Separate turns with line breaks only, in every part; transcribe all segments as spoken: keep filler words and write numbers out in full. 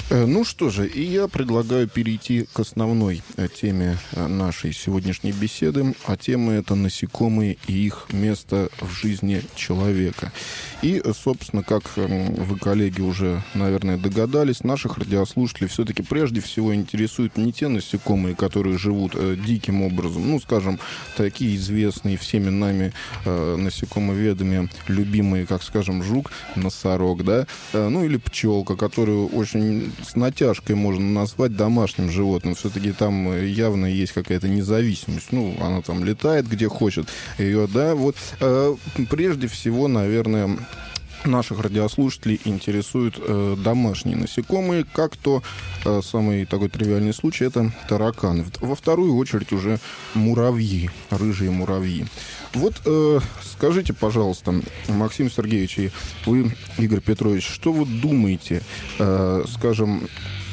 Ну что же, и я предлагаю перейти к основной теме нашей сегодняшней беседы. А тема — это насекомые и их место в жизни человека. И, собственно, как вы, коллеги, уже, наверное, догадались, наших радиослушателей все-таки прежде всего интересуют не те насекомые, которые живут э, диким образом, ну, скажем, такие известные всеми нами э, насекомоведами, любимые, как, скажем, жук, носорог, да, э, ну, или пчелка, которую очень с натяжкой можно назвать домашним животным. Все-таки там явно есть какая-то независимость. Ну, она там летает где хочет. Ее, да, вот. Э, прежде всего, наверное, наших радиослушателей интересуют э, домашние насекомые, как то э, самый такой тривиальный случай — это тараканы. Во вторую очередь уже муравьи, рыжие муравьи. Вот э, скажите, пожалуйста, Максим Сергеевич, и вы, Игорь Петрович, что вы думаете, э, скажем,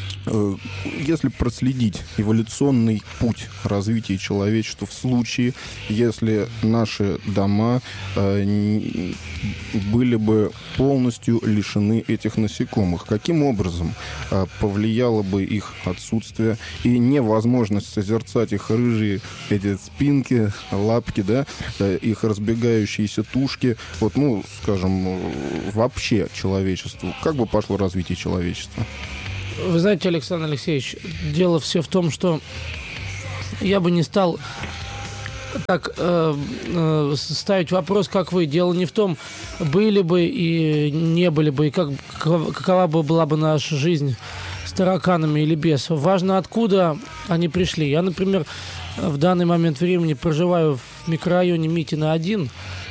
если проследить эволюционный путь развития человечества в случае, если наши дома э, были бы полностью лишены этих насекомых, каким образом э, повлияло бы их отсутствие и невозможность созерцать их рыжие эти спинки, лапки, да, э, их разбегающиеся тушки, вот, ну, скажем, вообще человечеству, как бы пошло развитие человечества?
Вы знаете, Александр Алексеевич, дело все в том, что я бы не стал так э, э, ставить вопрос, как вы. Дело не в том, были бы и не были бы, и как, какова бы была бы наша жизнь с тараканами или без. Важно, откуда они пришли. Я, например, в данный момент времени проживаю в микрорайоне Митина один.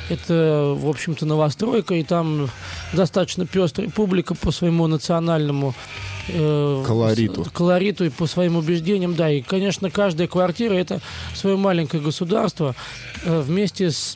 Это, в общем-то, новостройка, и там достаточно пестрая публика по своему национальному э,
колориту.
колориту и по своим убеждениям. Да, и, конечно, каждая квартира — это свое маленькое государство. Э, вместе с,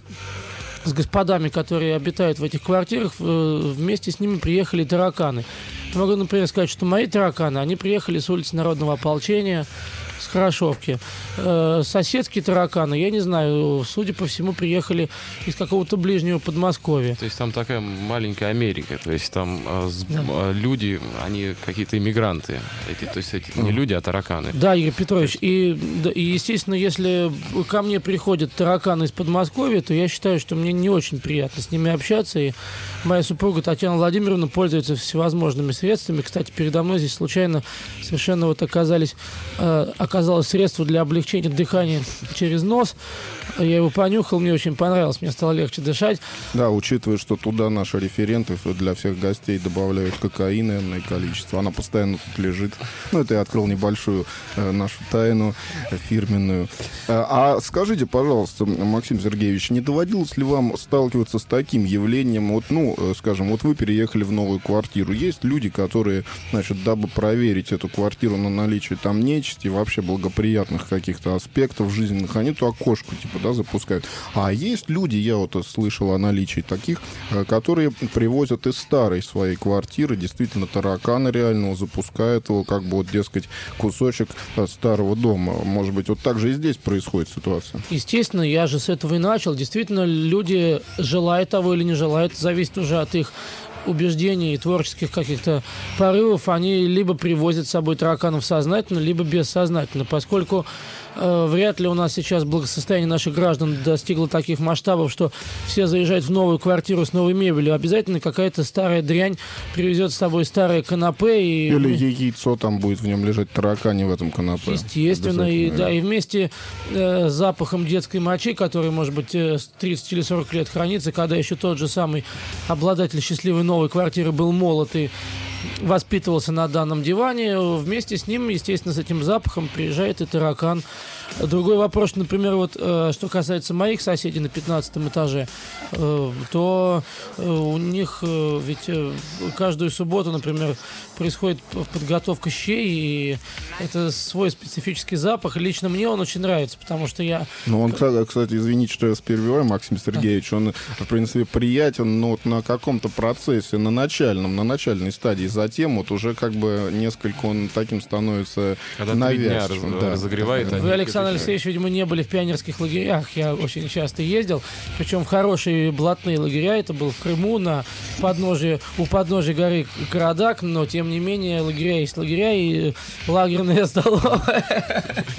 с господами, которые обитают в этих квартирах, э, вместе с ними приехали тараканы. Я могу, например, сказать, что мои тараканы, они приехали с улицы Народного ополчения, с Хорошовки. Э, соседские тараканы, я не знаю, судя по всему, приехали из какого-то ближнего Подмосковья.
То есть там такая маленькая Америка, то есть там э, с,
Да.
э, люди, они какие-то иммигранты, эти, то есть эти не люди, а тараканы.
Да, Игорь Петрович, и, да, и, естественно, если ко мне приходят тараканы из Подмосковья, то я считаю, что мне не очень приятно с ними общаться, и моя супруга Татьяна Владимировна пользуется всевозможными средствами. Кстати, передо мной здесь случайно совершенно вот оказались, э, оказалось средство для облегчения дыхания через нос. Я его понюхал, мне очень понравилось, мне стало легче дышать.
Да, учитывая, что туда наши референты для всех гостей добавляют кокаин энное количество. Она постоянно тут лежит. Ну, это я открыл небольшую э, нашу тайну э, фирменную. А, а скажите, пожалуйста, Максим Сергеевич, не доводилось ли вам сталкиваться с таким явлением? Вот, ну, э, скажем, вот вы переехали в новую квартиру. Есть люди, которые, значит, дабы проверить эту квартиру на наличие там нечисти, вообще благоприятных каких-то аспектов жизненных, они туда окошко, типа, да, запускают. А есть люди, я вот слышал о наличии таких, которые привозят из старой своей квартиры действительно таракана реального, запускают его, как бы вот, дескать, кусочек старого дома. Может быть, вот так же и здесь происходит ситуация?
Естественно, я же с этого и начал. Действительно, люди желают того или не желают, зависит уже от их убеждений и творческих каких-то порывов, они либо привозят с собой тараканов сознательно, либо бессознательно, поскольку э, вряд ли у нас сейчас благосостояние наших граждан достигло таких масштабов, что все заезжают в новую квартиру с новой мебелью, обязательно какая-то старая дрянь привезет с собой старое канапе. И...
Или яйцо там будет в нем лежать, таракани в этом канапе.
Естественно, и, да, и вместе э, с запахом детской мочи, который, может быть, э, тридцать или сорок лет хранится, когда еще тот же самый обладатель счастливой новой квартиры был молод и воспитывался на данном диване, вместе с ним, естественно, с этим запахом приезжает и таракан. Другой вопрос, например, вот, э, что касается моих соседей на пятнадцатом этаже, э, то э, у них э, ведь э, каждую субботу, например, происходит подготовка щей, и это свой специфический запах. Лично мне он очень нравится, потому что я...
Ну, он, кстати, извините, что я вас перебиваю, Максим Сергеевич, он, в принципе, приятен, но вот на каком-то процессе, на начальном, на начальной стадии. Затем вот уже как бы несколько он таким становится
когда
навязчивым.
Когда
да.
разогревает,
Вы,
они...
Александр Александр Алексеевич, видимо, не были в пионерских лагерях. Я очень часто ездил. Причем в хорошие блатные лагеря. Это был в Крыму, на подножии, у подножия горы Карадак. Но, тем не менее, лагеря есть лагеря, и лагерная столовая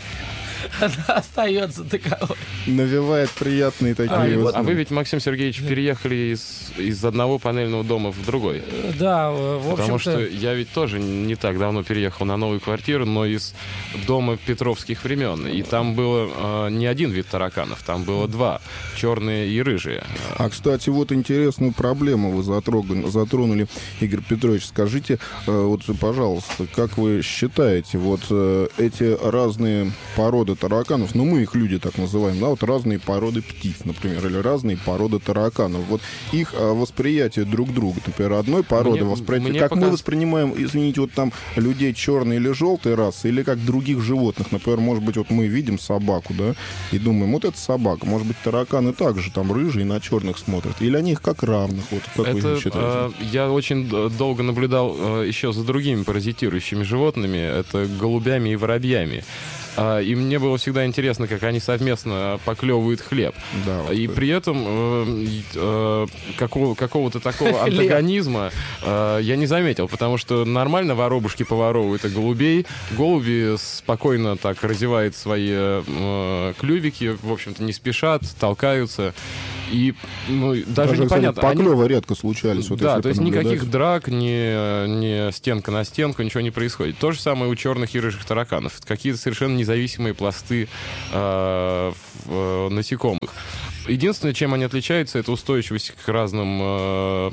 она остается таковой.
Навевает приятные такие...
А, вот, а вы ведь, Максим Сергеевич, переехали из, из одного панельного дома в другой.
Да, в общем-то...
Потому что я ведь тоже не так давно переехал на новую квартиру, но из дома петровских времен. И там было э, не один вид тараканов, там было два. Черные и рыжие.
А, кстати, вот интересную проблему вы затронули, затронули, Игорь Петрович. Скажите, э, вот, пожалуйста, как вы считаете, вот э, эти разные породы тараканов, ну, мы их люди так называем, да, вот разные породы птиц, например, или разные породы тараканов, вот их а, восприятие друг друга, например, одной породы мне, восприятие, мне как показ... мы воспринимаем, извините, вот там людей черной или желтой расы, или как других животных, например, может быть, вот мы видим собаку, да, и думаем, вот это собака, может быть, тараканы также там рыжие на черных смотрят, или они их как равных, вот, как
это,
вы считаете?
Э, я очень долго наблюдал э, еще за другими паразитирующими животными, это голубями и воробьями. И мне было всегда интересно, как они совместно поклевывают хлеб. Да, вот и это. При этом э, э, какого, какого-то такого антагонизма э, я не заметил, потому что нормально воробушки поворовывают, а голубей. Голуби спокойно так разевают свои э, клювики, в общем-то, не спешат, толкаются. И ну, даже, даже непонятно.
Поклёвы они... редко случались. Вот
да, то есть никаких драк, ни, ни стенка на стенку, ничего не происходит. То же самое у черных и рыжих тараканов. Какие-то совершенно независимые пласты э, э, насекомых. Единственное, чем они отличаются, это устойчивость к разным... Э,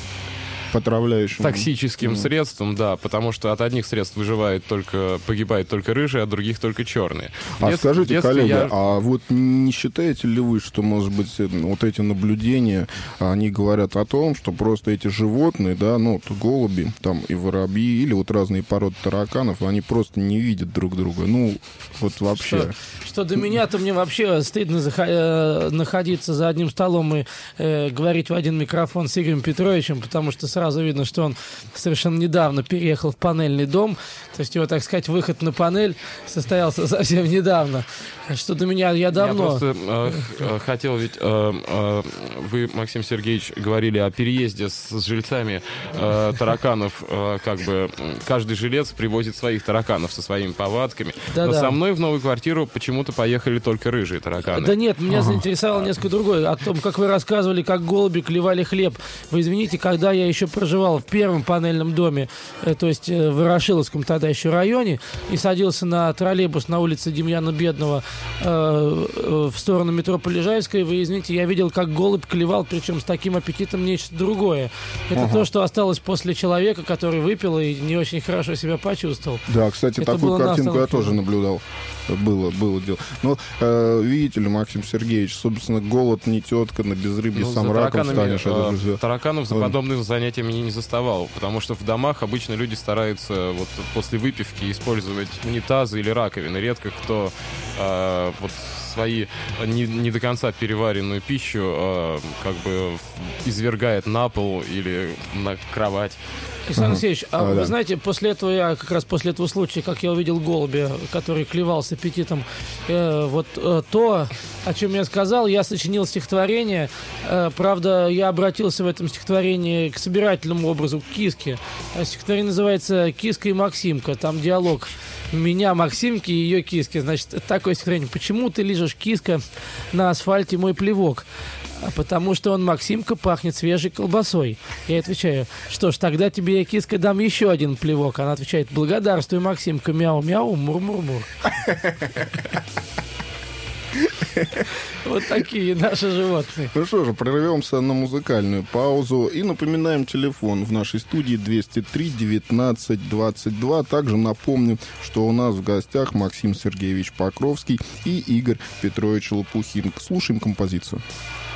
Потравляющим.
Токсическим mm. средством, да, потому что от одних средств выживает только, погибает только рыжие, от других только черные.
А Дет... скажите, коллега, я... а вот не считаете ли вы, что, может быть, вот эти наблюдения, они говорят о том, что просто эти животные, да, ну, вот голуби, там, и воробьи, или вот разные породы тараканов, они просто не видят друг друга, ну, вот вообще.
Что, что до меня, то мне вообще стыдно зах... находиться за одним столом и э, говорить в один микрофон с Игорем Петровичем, потому что сразу Сразу видно, что он совершенно недавно переехал в панельный дом. То есть его, так сказать, выход на панель состоялся совсем недавно. Что до меня, я давно...
Я просто э, хотел ведь... Э, э, вы, Максим Сергеевич, говорили о переезде с, с жильцами э, тараканов. Э, как бы каждый жилец привозит своих тараканов со своими повадками. Да, Но да. со мной в новую квартиру почему-то поехали только рыжие тараканы.
Да нет, меня ага. заинтересовало несколько другое. О том, как вы рассказывали, как голуби клевали хлеб. Вы извините, когда я еще проживал в первом панельном доме, э, то есть э, в Ворошиловском тогда еще районе, и садился на троллейбус на улице Демьяна Бедного э, э, в сторону метро Полежаевская, вы извините, я видел, как голубь клевал, причем с таким аппетитом нечто другое. Это ага. то, что осталось после человека, который выпил и не очень хорошо себя почувствовал.
Да, кстати, Это такую картинку я тоже наблюдал. Было, было дело. Но, э, видите ли, Максим Сергеевич, собственно, голод не тетка, на безрыбье ну, сам раком станешь.
Э, это тараканов за подобными занятиями не заставал, потому что в домах обычно люди стараются вот после выпивки использовать унитазы или раковины. Редко кто э, вот свои не, не до конца переваренную пищу э, как бы извергает на пол или на кровать.
Александр Алексеевич, а, а вы да. знаете, после этого я, как раз после этого случая, как я увидел голубя, который клевал с аппетитом, э, вот э, то, о чем я сказал, я сочинил стихотворение. Э, правда, я обратился в этом стихотворении к собирательному образу, к киске. Стихотворение называется «Киска и Максимка». Там диалог меня, Максимки, и ее киски. Значит, такое стихотворение. «Почему ты лижешь, киска, на асфальте мой плевок? Потому что он, Максимка, пахнет свежей колбасой». Я отвечаю: что ж, тогда тебе я, киска, дам еще один плевок. Она отвечает: благодарствуй, Максимка, мяу-мяу, мур-мур-мур. Вот такие наши животные.
Ну что же, прервемся на музыкальную паузу и напоминаем телефон в нашей студии двести три девятнадцать двадцать два. Также напомню, что у нас в гостях Максим Сергеевич Покровский и Игорь Петрович Лопухин. Слушаем композицию.